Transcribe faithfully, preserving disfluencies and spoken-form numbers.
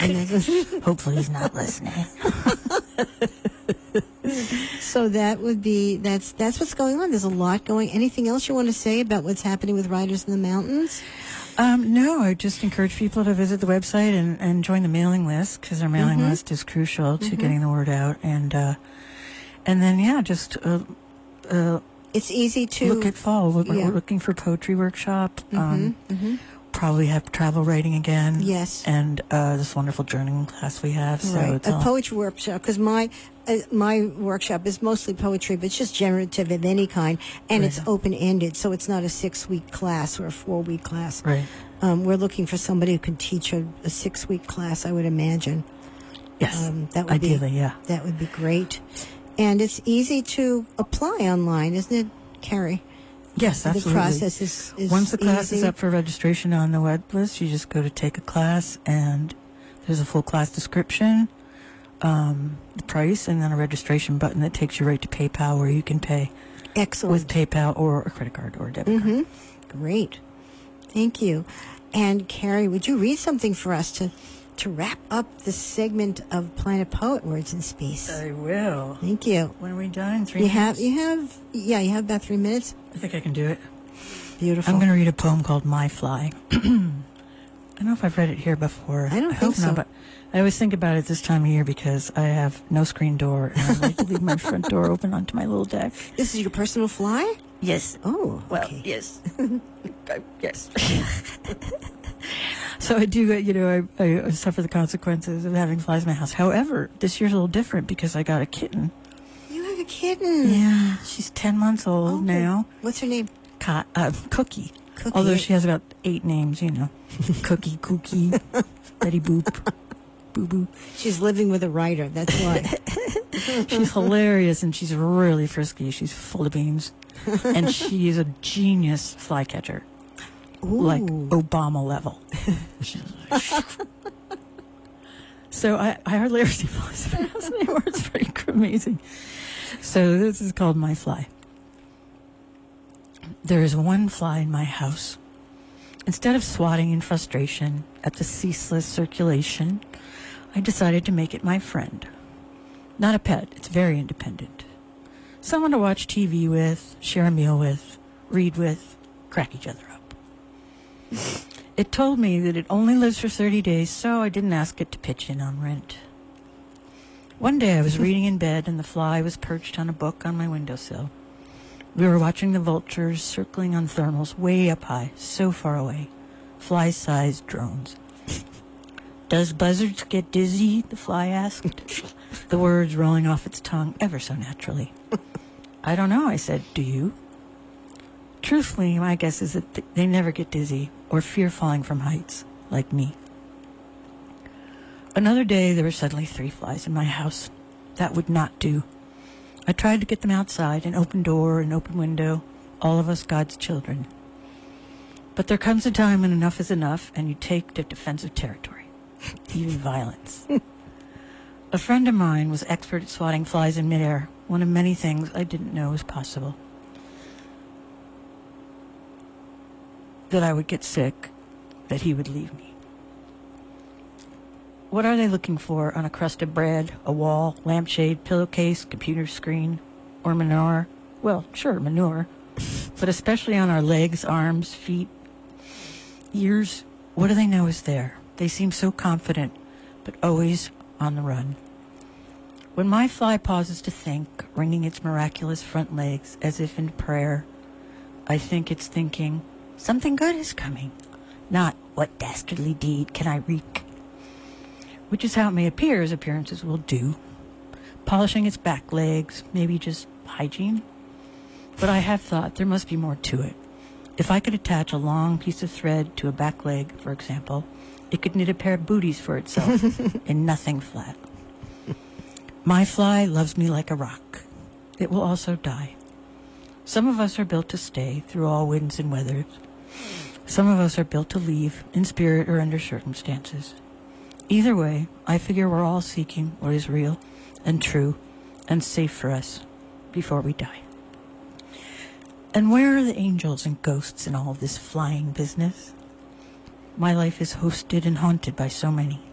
And hopefully he's not listening. So that would be, that's that's what's going on. There's a lot going. Anything else you want to say about what's happening with Riders in the Mountains? Um, no, I just encourage people to visit the website and, and join the mailing list, because our mailing mm-hmm. list is crucial to mm-hmm. getting the word out. And uh, and then, yeah, just uh, uh, it's easy to look at fall. We're, yeah. we're looking for poetry workshop. Mm-hmm. Um, mm-hmm. Probably have travel writing again. Yes. And uh, this wonderful journaling class we have. So right. it's a all poetry workshop, because my uh, my workshop is mostly poetry, but it's just generative of any kind, and right. it's open ended, so it's not a six week class or a four week class. Right. Um, we're looking for somebody who can teach a, a six week class, I would imagine. Yes. Um, that would ideally, be, yeah. That would be great, and it's easy to apply online, isn't it, Carrie? Yes, absolutely. The process is, is Once the class easy. is up for registration on the web list, you just go to take a class, and there's a full class description, um, the price, and then a registration button that takes you right to PayPal, where you can pay Excellent. with PayPal or a credit card or a debit mm-hmm. card. Great. Thank you. And Carrie, would you read something for us to, to wrap up this segment of Planet Poet Words in Space? I will. Thank you. When are we done? In three you minutes? Have, you have, yeah, you have about three minutes. I think I can do it. Beautiful. I'm going to read a poem called My Fly. I don't know if I've read it here before. I don't I think hope so. not, but I always think about it this time of year because I have no screen door, and I like to leave my front door open onto my little deck. This is your personal fly? Yes. Oh, Well, okay. yes. Yes. So I do, you know, I, I suffer the consequences of having flies in my house. However, this year's a little different because I got a kitten. You have a kitten. Yeah, she's ten months old Oh, now. What's her name? Co- uh, Cookie. Cookie. Although she has about eight names, you know. Cookie, Cookie, Betty Boop, Boo Boo. She's living with a writer, that's why. She's hilarious, and she's really frisky. She's full of beans. And she is a genius flycatcher. Ooh. Like Obama level. So I, I hardly ever see flies in my house anymore. It's pretty amazing. So this is called My Fly. There is one fly in my house. Instead of swatting in frustration at the ceaseless circulation, I decided to make it my friend. Not a pet, it's very independent. Someone to watch T V with, share a meal with, read with, crack each other up. It told me that it only lives for thirty days, so I didn't ask it to pitch in on rent. One day I was reading in bed, and the fly was perched on a book on my windowsill. We were watching the vultures circling on thermals way up high, so far away. Fly-sized drones. Does buzzards get dizzy? The fly asked, the words rolling off its tongue ever so naturally. I don't know, I said. Do you? Truthfully, my guess is that th- they never get dizzy or fear falling from heights, like me. Another day, there were suddenly three flies in my house. That would not do. I tried to get them outside, an open door, an open window, all of us God's children. But there comes a time when enough is enough, and you take to defensive territory, even violence. A friend of mine was expert at swatting flies in midair, one of many things I didn't know was possible. That I would get sick, that he would leave me. What are they looking for on a crust of bread, a wall, lampshade, pillowcase, computer screen, or manure? Well, sure, manure. But especially on our legs, arms, feet, ears. What do they know is there? They seem so confident, but always on the run. When my fly pauses to think, wringing its miraculous front legs as if in prayer, I think it's thinking, something good is coming. Not, what dastardly deed can I wreak? Which is how it may appear, as appearances will do. Polishing its back legs, maybe just hygiene. But I have thought there must be more to it. If I could attach a long piece of thread to a back leg, for example, it could knit a pair of booties for itself in nothing flat. My fly loves me like a rock. It will also die. Some of us are built to stay through all winds and weathers. Some of us are built to leave, in spirit or under circumstances. Either way, I figure we're all seeking what is real and true and safe for us before we die. And where are the angels and ghosts in all of this flying business? My life is hosted and haunted by so many.